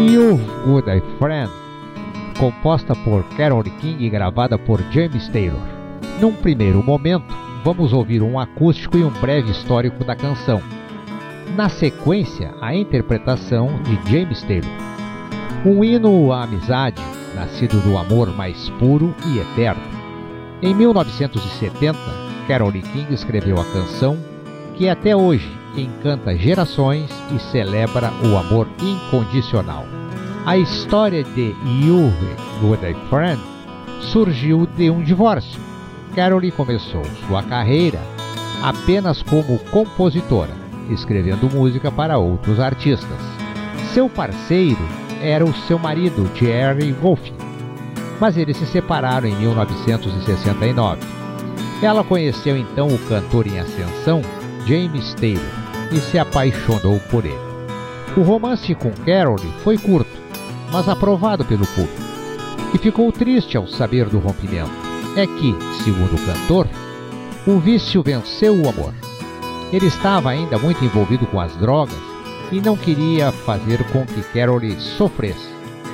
You've Got a Friend, composta por Carole King e gravada por James Taylor. Num primeiro momento, vamos ouvir um acústico e um breve histórico da canção. Na sequência, a interpretação de James Taylor. Um hino à amizade, nascido do amor mais puro e eterno. Em 1970, Carole King escreveu a canção, que até hoje encanta gerações e celebra o amor incondicional. A história de You've Got a Friend surgiu de um divórcio. Carole começou sua carreira apenas como compositora, escrevendo música para outros artistas. Seu parceiro era o seu marido, Jerry Wolff, mas eles se separaram em 1969. Ela conheceu então o cantor em ascensão, James Taylor, e se apaixonou por ele. O romance com Carole foi curto, mas aprovado pelo público, que ficou triste ao saber do rompimento. É que, segundo o cantor, o vício venceu o amor. Ele estava ainda muito envolvido com as drogas e não queria fazer com que Carole sofresse.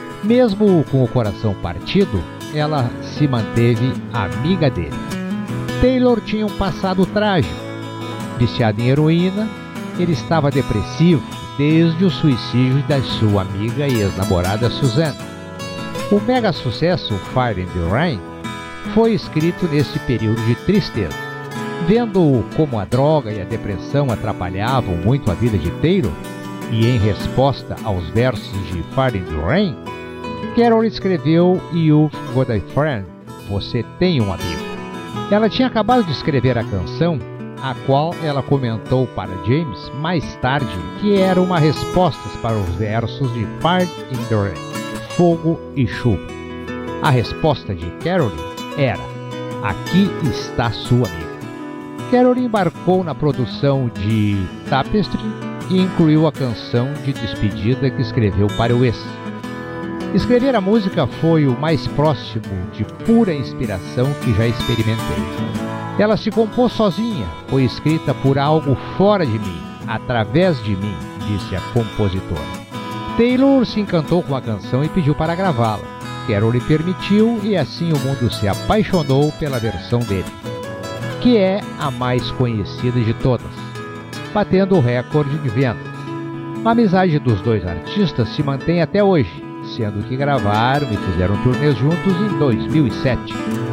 Mesmo com o coração partido, ela se manteve amiga dele. Taylor tinha um passado trágico. Viciado em heroína, ele estava depressivo desde o suicídio da sua amiga e ex-namorada Suzanne. O mega sucesso Fire in the Rain foi escrito nesse período de tristeza. Vendo como a droga e a depressão atrapalhavam muito a vida de Taylor, e em resposta aos versos de Fire in the Rain, Carole escreveu You've Got a Friend, Você Tem um Amigo. Ela tinha acabado de escrever a canção, a qual ela comentou para James mais tarde que era uma resposta para os versos de Fire in the Rain, Fogo e Chuva. A resposta de Carole era: Aqui está sua amiga. Carole embarcou na produção de Tapestry e incluiu a canção de despedida que escreveu para o ex. Escrever a música foi o mais próximo de pura inspiração que já experimentei. Ela se compôs sozinha, foi escrita por algo fora de mim, através de mim, disse a compositora. Taylor se encantou com a canção e pediu para gravá-la. Carole permitiu e assim o mundo se apaixonou pela versão dele, que é a mais conhecida de todas, batendo o recorde de vendas. A amizade dos dois artistas se mantém até hoje, sendo que gravaram e fizeram turnês juntos em 2007.